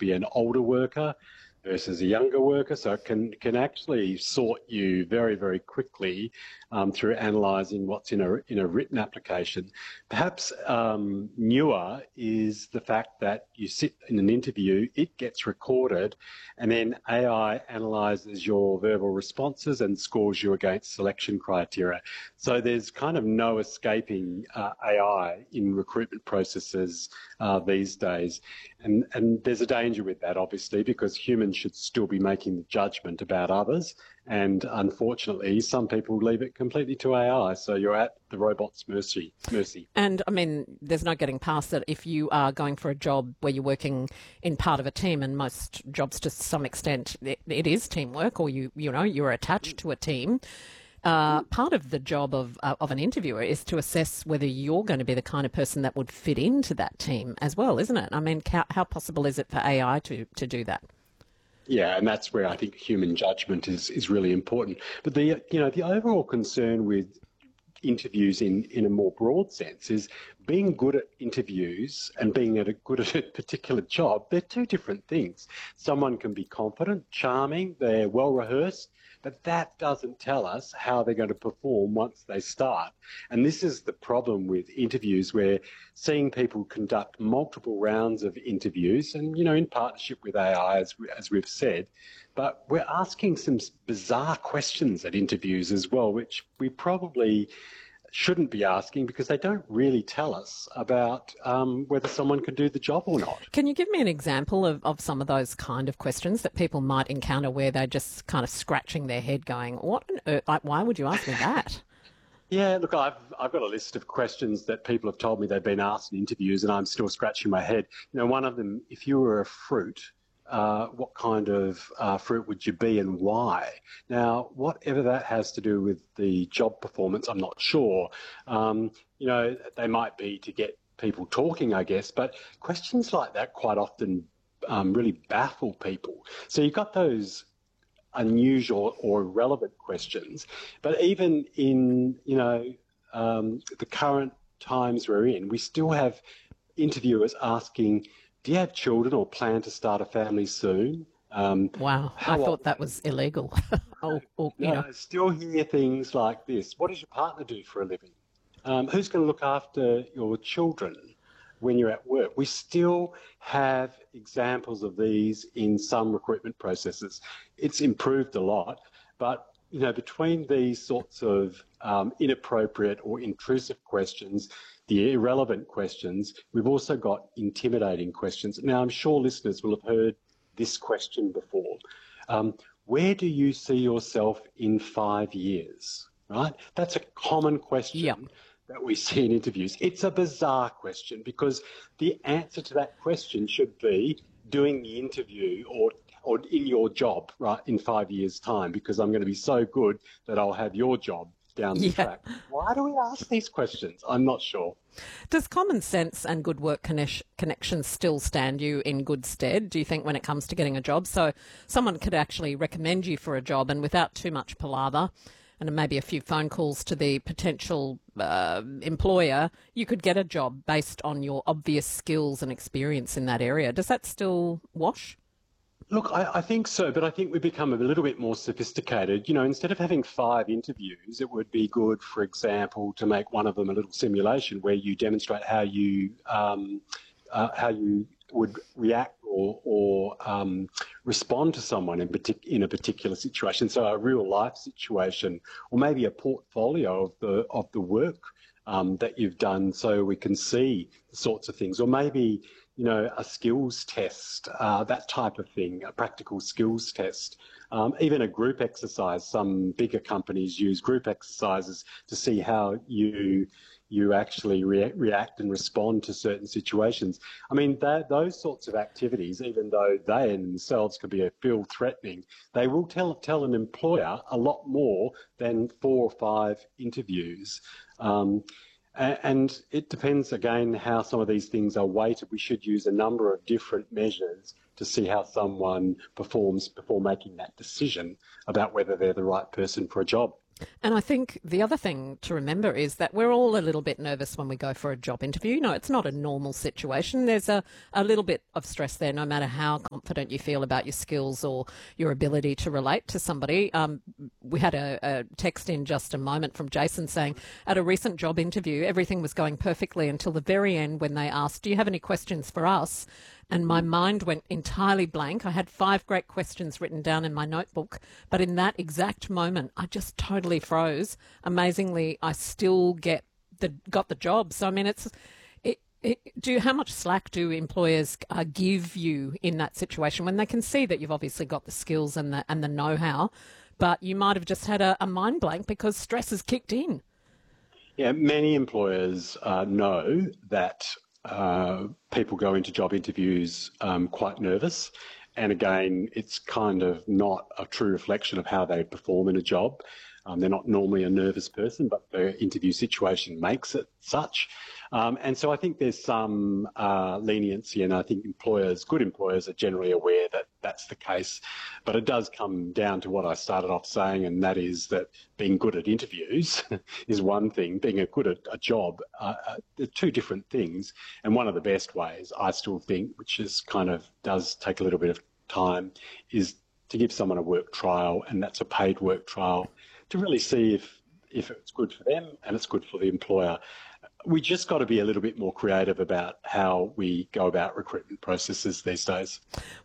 be an older worker versus a younger worker, so it can actually sort you very, very quickly through analysing what's in a written application. Perhaps newer is the fact that you sit in an interview, it gets recorded, and then AI analyses your verbal responses and scores you against selection criteria. So there's kind of no escaping AI in recruitment processes these days. And there's a danger with that, obviously, because humans should still be making the judgment about others. And unfortunately, some people leave it completely to AI. So you're at the robot's mercy. And I mean, there's no getting past that. If you are going for a job where you're working in part of a team, and most jobs to some extent, it is teamwork, or you're attached to a team. Part of the job of an interviewer is to assess whether you're going to be the kind of person that would fit into that team as well, isn't it? I mean, how possible is it for AI to do that? Yeah, and that's where I think human judgment is really important. But the overall concern with interviews in a more broad sense is being good at interviews and being good at a particular job. They're two different things. Someone can be confident, charming, they're well rehearsed, but that doesn't tell us how they're going to perform once they start. And this is the problem with interviews. We're seeing people conduct multiple rounds of interviews and, in partnership with AI, as we've said, but we're asking some bizarre questions at interviews as well, which we probably shouldn't be asking because they don't really tell us about whether someone can do the job or not. Can you give me an example of some of those kind of questions that people might encounter where they're just kind of scratching their head going, what on earth, why would you ask me that? Yeah, look, I've got a list of questions that people have told me they've been asked in interviews and I'm still scratching my head. One of them, if you were a fruit, what kind of fruit would you be and why? Now, whatever that has to do with the job performance, I'm not sure. They might be to get people talking, I guess, but questions like that quite often really baffle people. So you've got those unusual or irrelevant questions, but even in, the current times we're in, we still have interviewers asking, do you have children or plan to start a family soon? Wow, I thought that was illegal. I still hear things like this. What does your partner do for a living? Who's going to look after your children when you're at work? We still have examples of these in some recruitment processes. It's improved a lot, but between these sorts of inappropriate or intrusive questions, the irrelevant questions, we've also got intimidating questions. Now, I'm sure listeners will have heard this question before. Where do you see yourself in 5 years? Right? That's a common question that we see in interviews. It's a bizarre question because the answer to that question should be doing the interview or in your job, right, in 5 years' time, because I'm going to be so good that I'll have your job down the track. Why do we ask these questions? I'm not sure. Does common sense and good work connections still stand you in good stead, do you think, when it comes to getting a job? So someone could actually recommend you for a job and without too much palaver and maybe a few phone calls to the potential employer, you could get a job based on your obvious skills and experience in that area. Does that still wash? Look, I think so, but I think we've become a little bit more sophisticated. Instead of having 5 interviews, it would be good, for example, to make one of them a little simulation where you demonstrate how you would react or respond to someone in a particular situation. So a real life situation, or maybe a portfolio of the work that you've done, so we can see the sorts of things, or maybe a skills test, that type of thing, a practical skills test, even a group exercise. Some bigger companies use group exercises to see how you actually react and respond to certain situations. I mean, those sorts of activities, even though they in themselves can feel threatening, they will tell an employer a lot more than 4 or 5 interviews. And it depends, again, how some of these things are weighted. We should use a number of different measures to see how someone performs before making that decision about whether they're the right person for a job. And I think the other thing to remember is that we're all a little bit nervous when we go for a job interview. No, it's not a normal situation. There's a little bit of stress there, no matter how confident you feel about your skills or your ability to relate to somebody. We had a text in just a moment from Jason saying, at a recent job interview, everything was going perfectly until the very end when they asked, do you have any questions for us? And my mind went entirely blank. I had 5 great questions written down in my notebook, but in that exact moment, I just totally froze. Amazingly, I still got the job. So I mean, how much slack do employers give you in that situation when they can see that you've obviously got the skills and the know-how, but you might have just had a mind blank because stress has kicked in? Yeah, many employers know that people go into job interviews quite nervous. And again, it's kind of not a true reflection of how they perform in a job. They're not normally a nervous person, but the interview situation makes it such. And so I think there's some leniency, and I think good employers are generally aware that that's the case. But it does come down to what I started off saying, and that is that being good at interviews is one thing. Being good at a job, they're two different things. And one of the best ways, I still think, which is does take a little bit of time, is to give someone a work trial, and that's a paid work trial, to really see if it's good for them and it's good for the employer. We just got to be a little bit more creative about how we go about recruitment processes these days.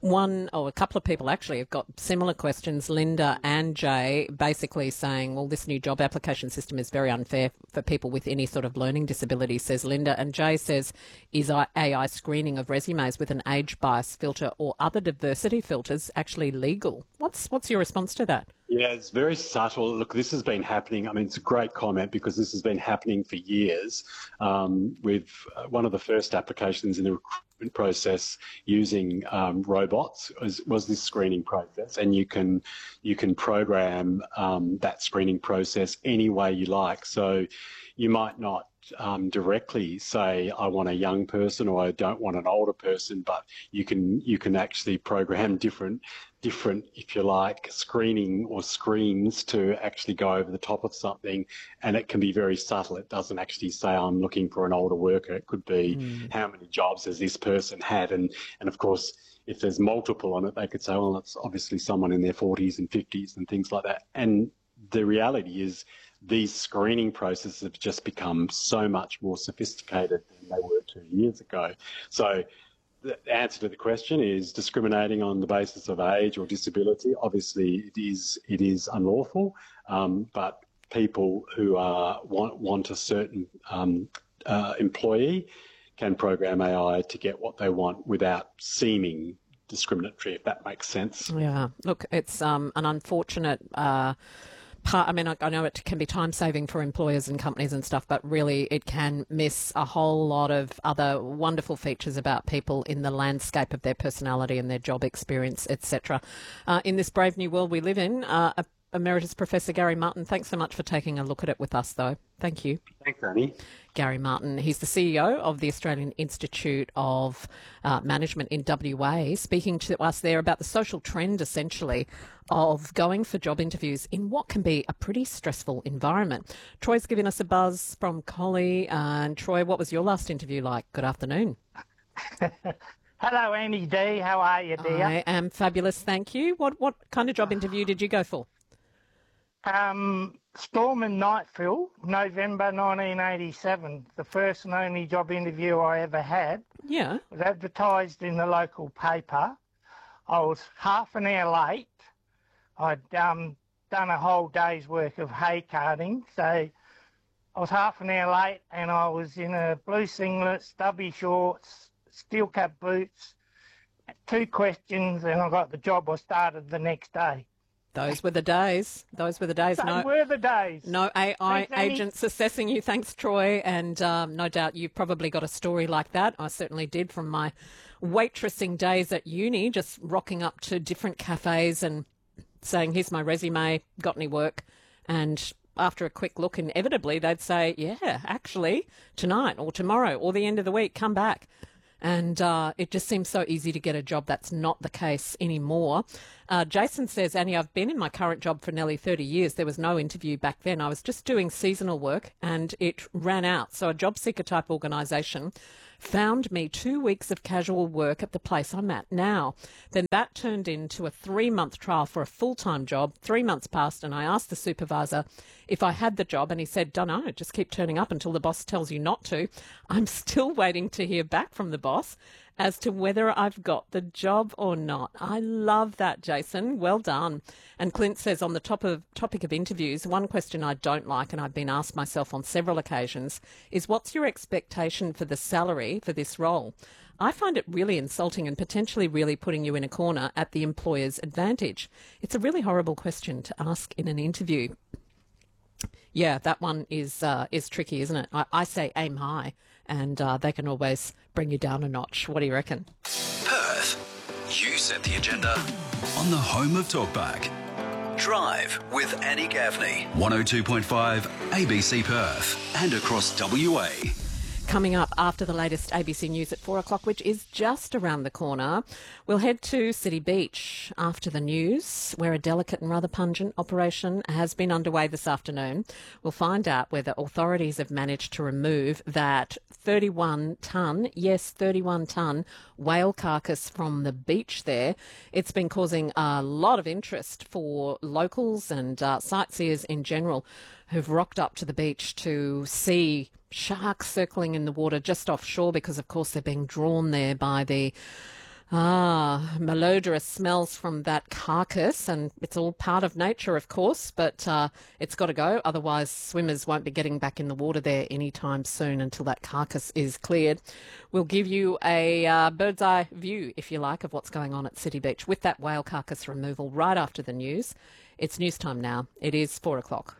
A couple of people actually have got similar questions, Linda and Jay, basically saying, well, this new job application system is very unfair for people with any sort of learning disability, says Linda. And Jay says, is AI screening of resumes with an age bias filter or other diversity filters actually legal? What's your response to that? Yeah, it's very subtle. Look, this has been happening. I mean, it's a great comment because this has been happening for years. With one of the first applications in the recruitment process using robots was this screening process, and you can program that screening process any way you like. So you might not directly say I want a young person or I don't want an older person, but you can actually program different, if you like, screening or screens to actually go over the top of something, and it can be very subtle. It doesn't actually say I'm looking for an older worker. It could be how many jobs has this person had, and of course if there's multiple on it, they could say, well, it's obviously someone in their 40s and 50s and things like that. And the reality is these screening processes have just become so much more sophisticated than they were 2 years ago. So the answer to the question is discriminating on the basis of age or disability. Obviously, it is unlawful, but people who want a certain employee can program AI to get what they want without seeming discriminatory, if that makes sense. Yeah, look, it's an unfortunate I mean, I know it can be time-saving for employers and companies and stuff, but really it can miss a whole lot of other wonderful features about people in the landscape of their personality and their job experience, etc. In this brave new world we live in, Emeritus Professor Gary Martin, thanks so much for taking a look at it with us, though. Thank you. Thanks, Annie. Gary Martin, he's the CEO of the Australian Institute of Management in WA, speaking to us there about the social trend, essentially, of going for job interviews in what can be a pretty stressful environment. Troy's giving us a buzz from Collie. And Troy, what was your last interview like? Good afternoon. Hello, Annie D. How are you, dear? I am fabulous, thank you. What kind of job interview did you go for? Storm and Nightfield, November 1987. The first and only job interview I ever had. Yeah. It was advertised in the local paper. I was half an hour late. I'd done a whole day's work of hay carting, so I was half an hour late, and I was in a blue singlet, stubby shorts, steel cap boots, 2 questions, and I got the job. I started the next day. Those were the days. Those were the days. Those were the days. No AI Thanks, agents assessing you. Thanks, Troy. And no doubt you've probably got a story like that. I certainly did from my waitressing days at uni, just rocking up to different cafes and saying, here's my resume, got any work? And after a quick look, inevitably they'd say, yeah, actually, tonight or tomorrow or the end of the week, come back. And it just seems so easy to get a job. That's not the case anymore. Jason says, Annie, I've been in my current job for nearly 30 years. There was no interview back then. I was just doing seasonal work and it ran out. So a job seeker type organisation found me 2 weeks of casual work at the place I'm at now. Then that turned into a 3-month trial for a full-time job. 3 months passed and I asked the supervisor if I had the job and he said, don't know, just keep turning up until the boss tells you not to. I'm still waiting to hear back from the boss as to whether I've got the job or not. I love that, Jason. Well done. And Clint says, on the topic of interviews, one question I don't like, and I've been asked myself on several occasions, is what's your expectation for the salary for this role? I find it really insulting and potentially really putting you in a corner at the employer's advantage. It's a really horrible question to ask in an interview. Yeah, that one is tricky, isn't it? I say aim high, and they can always bring you down a notch. What do you reckon? Perth, you set the agenda on the home of Talkback. Drive with Annie Gaffney. 102.5 ABC Perth and across WA. Coming up after the latest ABC News at 4 o'clock, which is just around the corner, we'll head to City Beach after the news, where a delicate and rather pungent operation has been underway this afternoon. We'll find out whether authorities have managed to remove that 31-tonne whale carcass from the beach there. It's been causing a lot of interest for locals and sightseers in general who've rocked up to the beach to see sharks circling in the water just offshore because, of course, they're being drawn there by the malodorous smells from that carcass. And it's all part of nature, of course, but it's got to go. Otherwise, swimmers won't be getting back in the water there anytime soon until that carcass is cleared. We'll give you a bird's eye view, if you like, of what's going on at City Beach with that whale carcass removal right after the news. It's news time now. It is 4 o'clock.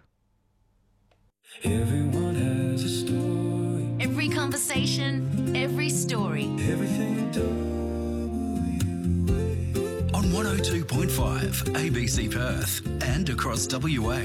Everyone has a story. Every conversation, every story. Everything On 102.5 ABC Perth and across WA.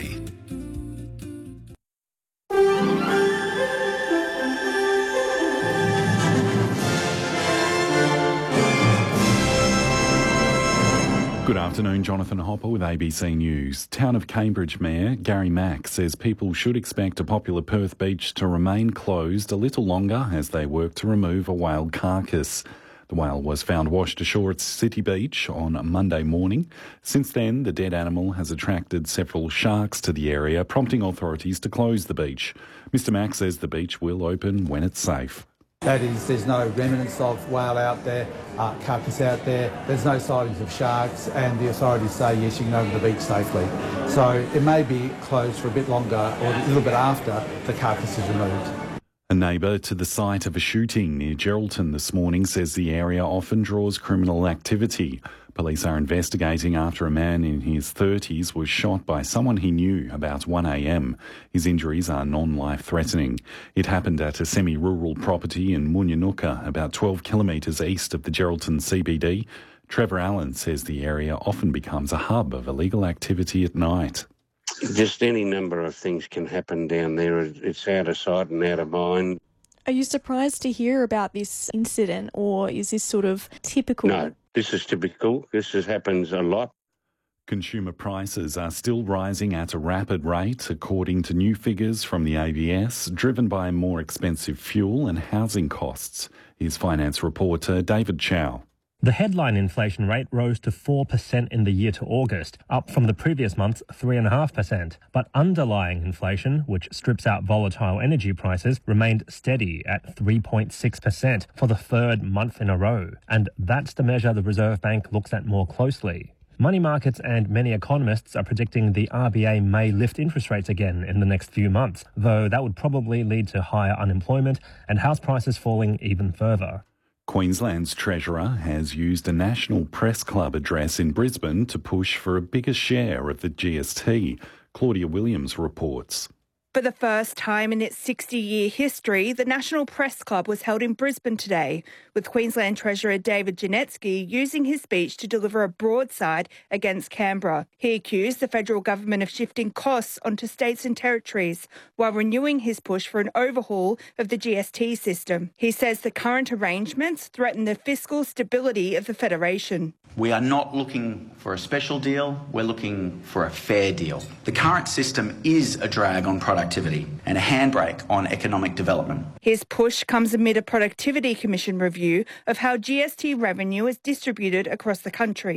Good afternoon, Jonathan Hopper with ABC News. Town of Cambridge Mayor Gary Mack says people should expect a popular Perth beach to remain closed a little longer as they work to remove a whale carcass. The whale was found washed ashore at City Beach on Monday morning. Since then, the dead animal has attracted several sharks to the area, prompting authorities to close the beach. Mr Mack says the beach will open when it's safe. That is, there's no remnants of whale out there, carcass out there, there's no sightings of sharks, and the authorities say yes, you can go to the beach safely. So it may be closed for a bit longer or a little bit after the carcass is removed. A neighbour to the site of a shooting near Geraldton this morning says the area often draws criminal activity. Police are investigating after a man in his 30s was shot by someone he knew about 1 a.m. His injuries are non-life-threatening. It happened at a semi-rural property in Munyanuka, about 12 kilometres east of the Geraldton CBD. Trevor Allen says the area often becomes a hub of illegal activity at night. Just any number of things can happen down there. It's out of sight and out of mind. Are you surprised to hear about this incident, or is this sort of typical? No, this is typical. This happens a lot. Consumer prices are still rising at a rapid rate, according to new figures from the ABS, driven by more expensive fuel and housing costs. Here's finance reporter David Chow. The headline inflation rate rose to 4% in the year to August, up from the previous month's 3.5%. But underlying inflation, which strips out volatile energy prices, remained steady at 3.6% for the third month in a row. And that's the measure the Reserve Bank looks at more closely. Money markets and many economists are predicting the RBA may lift interest rates again in the next few months, though that would probably lead to higher unemployment and house prices falling even further. Queensland's Treasurer has used a National Press Club address in Brisbane to push for a bigger share of the GST. Claudia Williams reports. For the first time in its 60-year history, the National Press Club was held in Brisbane today, with Queensland Treasurer David Janetsky using his speech to deliver a broadside against Canberra. He accused the federal government of shifting costs onto states and territories while renewing his push for an overhaul of the GST system. He says the current arrangements threaten the fiscal stability of the Federation. We are not looking for a special deal, we're looking for a fair deal. The current system is a drag on productivity and a handbrake on economic development. His push comes amid a Productivity Commission review of how GST revenue is distributed across the country.